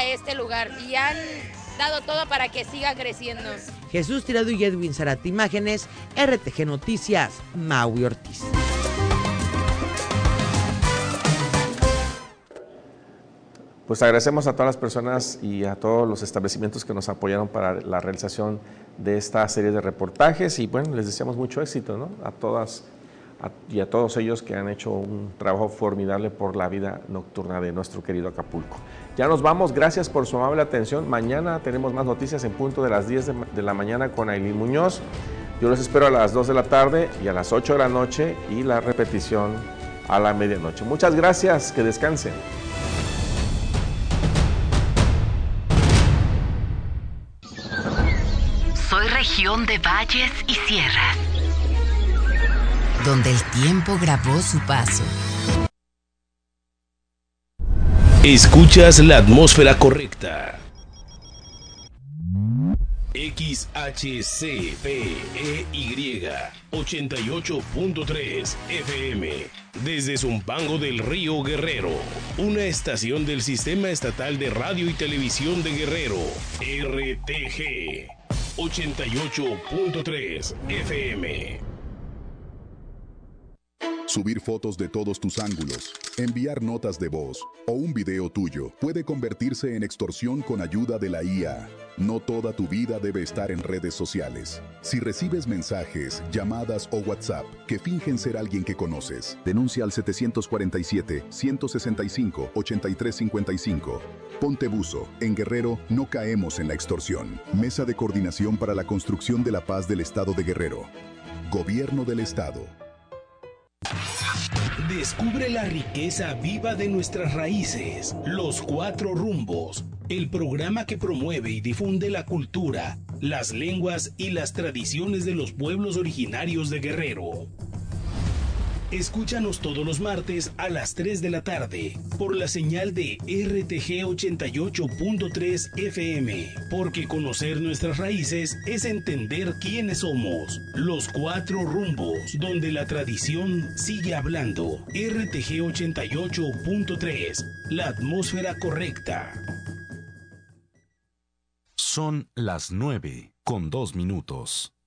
a este lugar y han dado todo para que siga creciendo. Jesús Tirado y Edwin Zárate, imágenes, RTG Noticias, Maui Ortiz. Pues agradecemos a todas las personas y a todos los establecimientos que nos apoyaron para la realización de esta serie de reportajes y bueno, les deseamos mucho éxito, ¿no? A todas y a todos ellos que han hecho un trabajo formidable por la vida nocturna de nuestro querido Acapulco. Ya nos vamos, gracias por su amable atención. Mañana tenemos más noticias en punto de las 10 de la mañana con Ailín Muñoz. Yo los espero a las 2 de la tarde y a las 8 de la noche y la repetición a la medianoche. Muchas gracias, que descansen. Soy región de valles y sierras, donde el tiempo grabó su paso. Escuchas la atmósfera correcta. XHCPEY 88.3 FM desde Zumpango del Río Guerrero, una estación del Sistema Estatal de Radio y Televisión de Guerrero, RTG 88.3 FM. Subir fotos de todos tus ángulos, enviar notas de voz o un video tuyo puede convertirse en extorsión con ayuda de la IA. No toda tu vida debe estar en redes sociales. Si recibes mensajes, llamadas o WhatsApp que fingen ser alguien que conoces, denuncia al 747-165-8355. Ponte buzo. En Guerrero no caemos en la extorsión. Mesa de Coordinación para la Construcción de la Paz del Estado de Guerrero. Gobierno del Estado. Descubre la riqueza viva de nuestras raíces. Los Cuatro Rumbos, el programa que promueve y difunde la cultura, las lenguas y las tradiciones de los pueblos originarios de Guerrero. Escúchanos todos los martes a las 3 de la tarde por la señal de RTG 88.3 FM, porque conocer nuestras raíces es entender quiénes somos. Los Cuatro Rumbos, donde la tradición sigue hablando. RTG 88.3, la atmósfera correcta. Son las 9:02.